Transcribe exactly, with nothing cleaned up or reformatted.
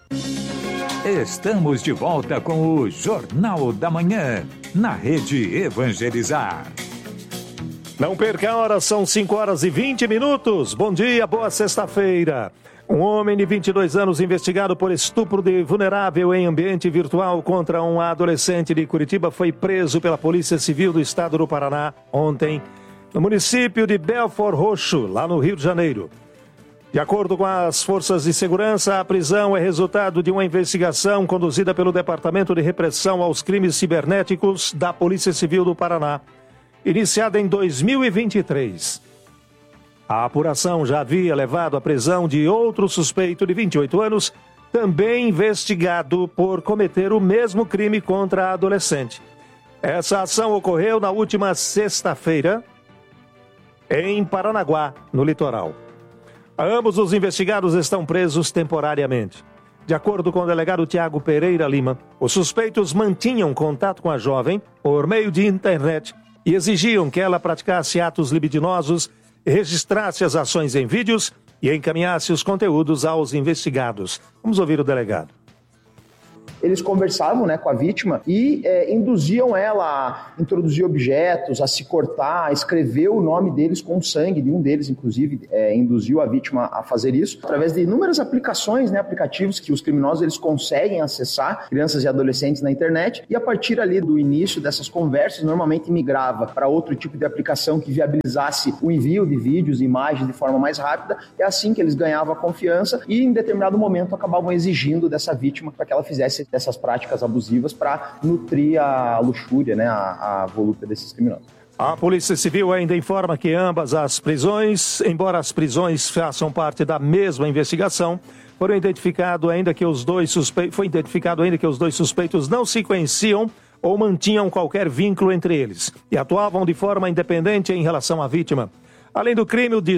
Estamos de volta com o Jornal da Manhã, na Rede Evangelizar. Não perca a hora, são cinco horas e vinte minutos. Bom dia, boa sexta-feira. Um homem de vinte e dois anos investigado por estupro de vulnerável em ambiente virtual contra um adolescente de Curitiba foi preso pela Polícia Civil do Estado do Paraná ontem, no município de Belford Roxo, lá no Rio de Janeiro. De acordo com as forças de segurança, a prisão é resultado de uma investigação conduzida pelo Departamento de Repressão aos Crimes Cibernéticos da Polícia Civil do Paraná, iniciada em dois mil e vinte e três. A apuração já havia levado à prisão de outro suspeito de vinte e oito anos, também investigado por cometer o mesmo crime contra a adolescente. Essa ação ocorreu na última sexta-feira, em Paranaguá, no litoral. Ambos os investigados estão presos temporariamente. De acordo com o delegado Tiago Pereira Lima, os suspeitos mantinham contato com a jovem por meio de internet e exigiam que ela praticasse atos libidinosos, registrasse as ações em vídeos e encaminhasse os conteúdos aos investigados. Vamos ouvir o delegado. Eles conversavam, né, com a vítima e é, induziam ela a introduzir objetos, a se cortar, a escrever o nome deles com sangue, de um deles, inclusive, é, induziu a vítima a fazer isso, através de inúmeras aplicações, né, aplicativos que os criminosos eles conseguem acessar, crianças e adolescentes na internet, e a partir ali do início dessas conversas, normalmente migrava para outro tipo de aplicação que viabilizasse o envio de vídeos e imagens de forma mais rápida. É assim que eles ganhavam a confiança e, em determinado momento, acabavam exigindo dessa vítima para que ela fizesse dessas práticas abusivas para nutrir a luxúria, né, a, a volúpia desses criminosos. A Polícia Civil ainda informa que ambas as prisões, embora as prisões façam parte da mesma investigação, foram identificado ainda que os dois suspeitos, foi identificado ainda que os dois suspeitos não se conheciam ou mantinham qualquer vínculo entre eles e atuavam de forma independente em relação à vítima. Além do crime, o